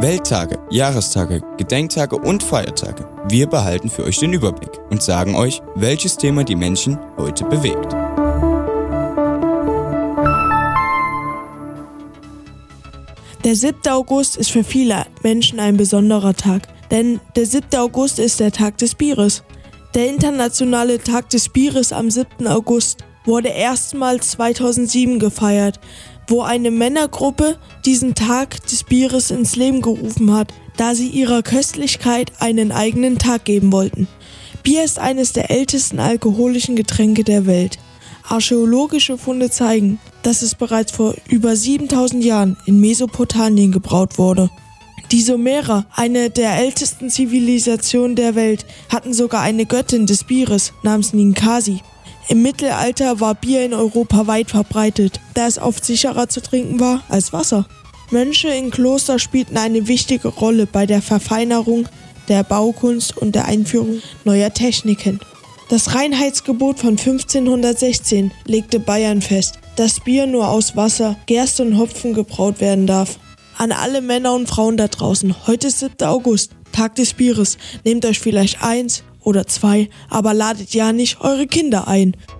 Welttage, Jahrestage, Gedenktage und Feiertage. Wir behalten für euch den Überblick und sagen euch, welches Thema die Menschen heute bewegt. Der 7. August ist für viele Menschen ein besonderer Tag, denn der 7. August ist der Tag des Bieres. Der internationale Tag des Bieres am 7. August wurde erstmals 2007 gefeiert, wo eine Männergruppe diesen Tag des Bieres ins Leben gerufen hat, da sie ihrer Köstlichkeit einen eigenen Tag geben wollten. Bier ist eines der ältesten alkoholischen Getränke der Welt. Archäologische Funde zeigen, dass es bereits vor über 7000 Jahren in Mesopotamien gebraut wurde. Die Sumerer, eine der ältesten Zivilisationen der Welt, hatten sogar eine Göttin des Bieres namens Ninkasi. Im Mittelalter war Bier in Europa weit verbreitet, da es oft sicherer zu trinken war als Wasser. Mönche in Klostern spielten eine wichtige Rolle bei der Verfeinerung der Baukunst und der Einführung neuer Techniken. Das Reinheitsgebot von 1516 legte Bayern fest, dass Bier nur aus Wasser, Gerste und Hopfen gebraut werden darf. An alle Männer und Frauen da draußen, heute ist 7. August, Tag des Bieres. Nehmt euch vielleicht 1 oder 2, aber ladet ja nicht eure Kinder ein.